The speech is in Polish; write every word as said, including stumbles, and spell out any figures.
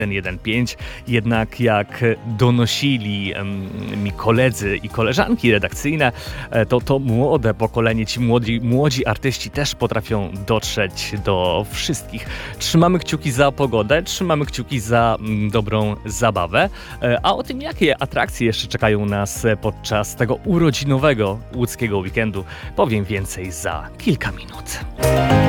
jeden pięć, jednak jak donosili em, mi koledzy i koleżanki redakcyjne, e, to to młode pokolenie, ci młodzi, młodzi artyści też potrafią dotrzeć do wszystkich. Trzymamy kciuki za pogodę, trzymamy kciuki za mm, dobrą zabawę, e, a o tym, jakie atrakcje jeszcze czekają nas podczas tego urodzinowego łódzkiego weekendu, powiem więcej za kilka minut.